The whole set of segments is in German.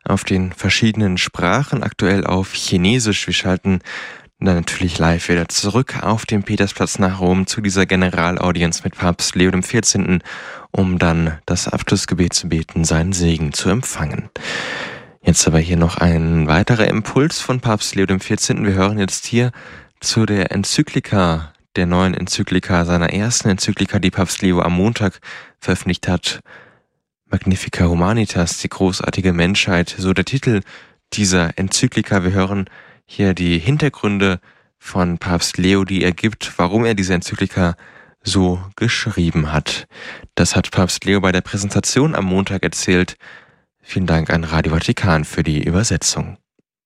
auf den verschiedenen Sprachen, aktuell auf Chinesisch. Wir schalten dann natürlich live wieder zurück auf dem Petersplatz nach Rom zu dieser Generalaudienz mit Papst Leo XIV., um dann das Abschlussgebet zu beten, seinen Segen zu empfangen. Jetzt aber hier noch ein weiterer Impuls von Papst Leo XIV. Wir hören jetzt hier zu der Enzyklika, der neuen Enzyklika, seiner ersten Enzyklika, die Papst Leo am Montag veröffentlicht hat. Magnifica Humanitas, die großartige Menschheit, so der Titel dieser Enzyklika. Wir hören hier die Hintergründe von Papst Leo, die er gibt, warum er diese Enzyklika so geschrieben hat. Das hat Papst Leo bei der Präsentation am Montag erzählt. Vielen Dank an Radio Vatikan für die Übersetzung.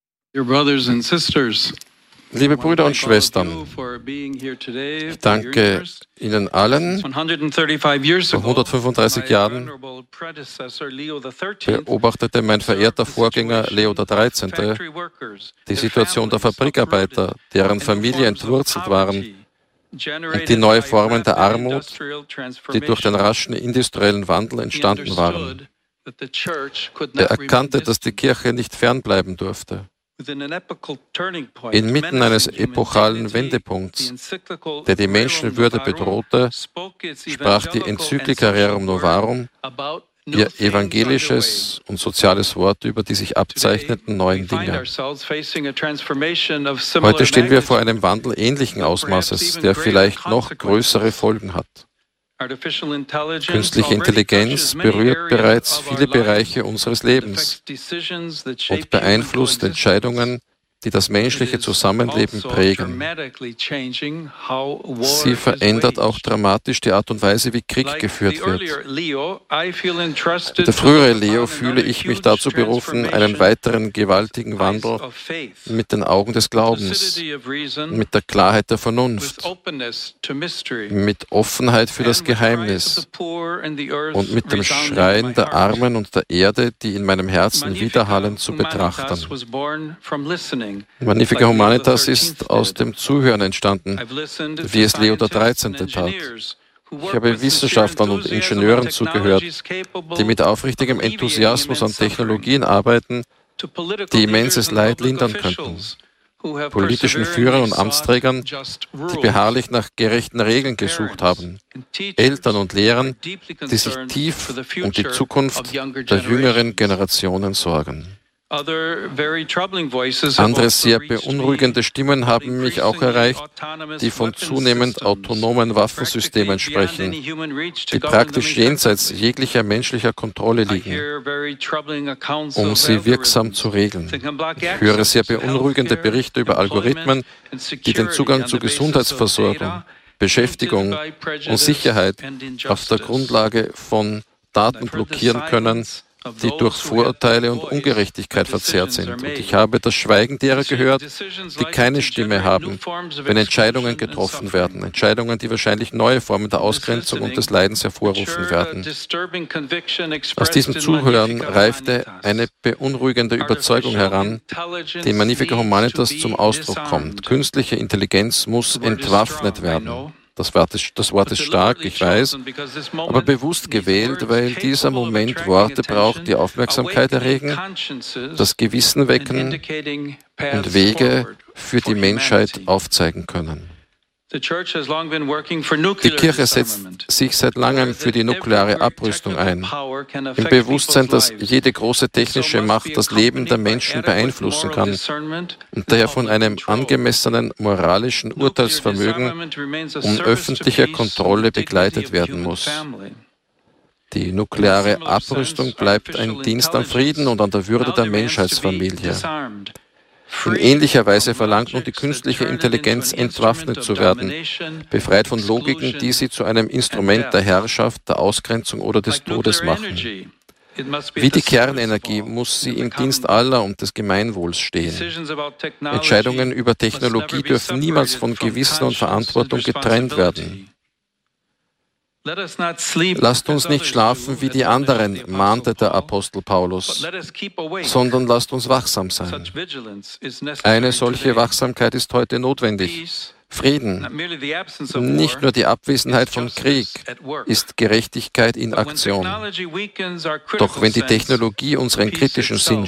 Liebe Brüder und Schwestern, ich danke Ihnen allen. Vor 135 Jahren beobachtete mein verehrter Vorgänger Leo XIII. Die Situation der Fabrikarbeiter, deren Familien entwurzelt waren, und die neuen Formen der Armut, die durch den raschen industriellen Wandel entstanden waren. Er erkannte, dass die Kirche nicht fernbleiben durfte. Inmitten eines epochalen Wendepunkts, der die Menschenwürde bedrohte, sprach die Enzyklika Rerum Novarum ihr evangelisches und soziales Wort über die sich abzeichnenden neuen Dinge. Heute stehen wir vor einem Wandel ähnlichen Ausmaßes, der vielleicht noch größere Folgen hat. Künstliche Intelligenz berührt bereits viele Bereiche unseres Lebens und beeinflusst Entscheidungen, die das menschliche Zusammenleben prägen. Sie verändert auch dramatisch die Art und Weise, wie Krieg geführt wird. Der frühere Leo fühle ich mich dazu berufen, einen weiteren gewaltigen Wandel mit den Augen des Glaubens, mit der Klarheit der Vernunft, mit Offenheit für das Geheimnis und mit dem Schreien der Armen und der Erde, die in meinem Herzen widerhallen, zu betrachten. Magnifica Humanitas ist aus dem Zuhören entstanden, wie es Leo XIII. Tat. Ich habe Wissenschaftlern und Ingenieuren zugehört, die mit aufrichtigem Enthusiasmus an Technologien arbeiten, die immenses Leid lindern könnten. Politischen Führern und Amtsträgern, die beharrlich nach gerechten Regeln gesucht haben. Eltern und Lehrern, die sich tief um die Zukunft der jüngeren Generationen sorgen. Andere sehr beunruhigende Stimmen haben mich auch erreicht, die von zunehmend autonomen Waffensystemen sprechen, die praktisch jenseits jeglicher menschlicher Kontrolle liegen, um sie wirksam zu regeln. Ich höre sehr beunruhigende Berichte über Algorithmen, die den Zugang zu Gesundheitsversorgung, Beschäftigung und Sicherheit auf der Grundlage von Daten blockieren können, die durch Vorurteile und Ungerechtigkeit verzerrt sind. Und ich habe das Schweigen derer gehört, die keine Stimme haben, wenn Entscheidungen getroffen werden. Entscheidungen, die wahrscheinlich neue Formen der Ausgrenzung und des Leidens hervorrufen werden. Aus diesem Zuhören reifte eine beunruhigende Überzeugung heran, die in Magnifica Humanitas zum Ausdruck kommt. Künstliche Intelligenz muss entwaffnet werden. Das Wort ist stark, ich weiß, aber bewusst gewählt, weil dieser Moment Worte braucht, die Aufmerksamkeit erregen, das Gewissen wecken und Wege für die Menschheit aufzeigen können. Die Kirche setzt sich seit langem für die nukleare Abrüstung ein, im Bewusstsein, dass jede große technische Macht das Leben der Menschen beeinflussen kann und daher von einem angemessenen moralischen Urteilsvermögen und öffentlicher Kontrolle begleitet werden muss. Die nukleare Abrüstung bleibt ein Dienst am Frieden und an der Würde der Menschheitsfamilie. In ähnlicher Weise verlangt nun die künstliche Intelligenz, entwaffnet zu werden, befreit von Logiken, die sie zu einem Instrument der Herrschaft, der Ausgrenzung oder des Todes machen. Wie die Kernenergie muss sie im Dienst aller und des Gemeinwohls stehen. Entscheidungen über Technologie dürfen niemals von Gewissen und Verantwortung getrennt werden. Lasst uns nicht schlafen wie die anderen, mahnte der Apostel Paulus, sondern lasst uns wachsam sein. Eine solche Wachsamkeit ist heute notwendig. Frieden, nicht nur die Abwesenheit von Krieg, ist Gerechtigkeit in Aktion. Doch wenn die Technologie unseren kritischen Sinn